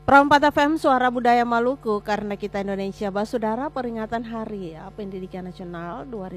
Perempat FM Suara Budaya Maluku, karena kita Indonesia. Saudara, peringatan Hari Pendidikan Nasional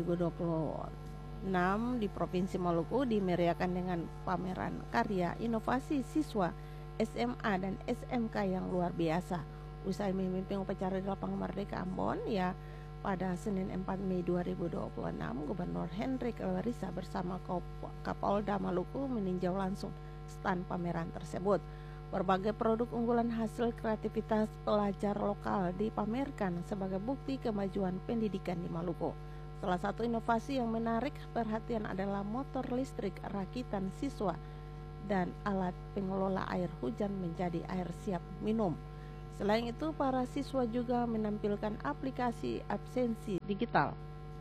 2026 di Provinsi Maluku dimeriahkan dengan pameran karya inovasi siswa SMA dan SMK yang luar biasa. Usai memimpin upacara di Lapangan Merdeka Ambon pada Senin 4 Mei 2026, Gubernur Hendrik Lewerisa bersama Kapolda Maluku meninjau langsung stand pameran tersebut. Berbagai produk unggulan hasil kreativitas pelajar lokal dipamerkan sebagai bukti kemajuan pendidikan di Maluku. Salah satu inovasi yang menarik perhatian adalah motor listrik rakitan siswa dan alat pengelola air hujan menjadi air siap minum. Selain itu, para siswa juga menampilkan aplikasi absensi digital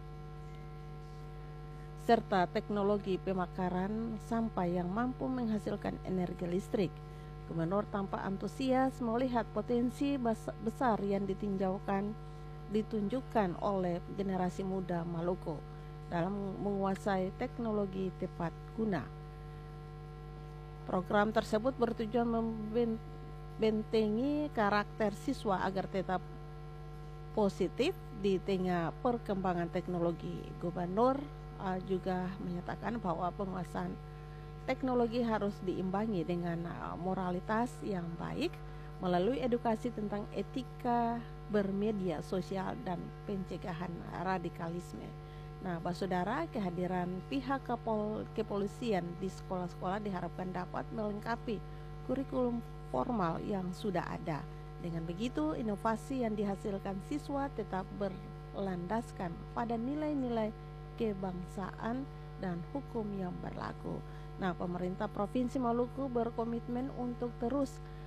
serta teknologi pemakaran sampah yang mampu menghasilkan energi listrik. Gubernur tampak antusias melihat potensi besar yang ditunjukkan oleh generasi muda Maluku dalam menguasai teknologi tepat guna. Program tersebut bertujuan membentengi karakter siswa agar tetap positif di tengah perkembangan teknologi. Gubernur juga menyatakan bahwa penguasaan teknologi harus diimbangi dengan moralitas yang baik melalui edukasi tentang etika bermedia sosial dan pencegahan radikalisme. Nah, saudara, kehadiran pihak kepolisian di sekolah-sekolah diharapkan dapat melengkapi kurikulum formal yang sudah ada. Dengan begitu, inovasi yang dihasilkan siswa tetap berlandaskan pada nilai-nilai kebangsaan dan hukum yang berlaku. Nah, pemerintah Provinsi Maluku berkomitmen untuk terus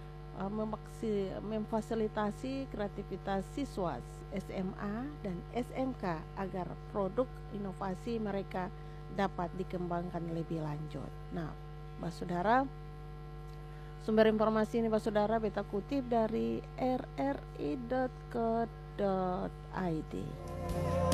memfasilitasi kreativitas siswa SMA dan SMK agar produk inovasi mereka dapat dikembangkan lebih lanjut. Nah, saudara, sumber informasi ini saudara beta kutip dari rri.co.id.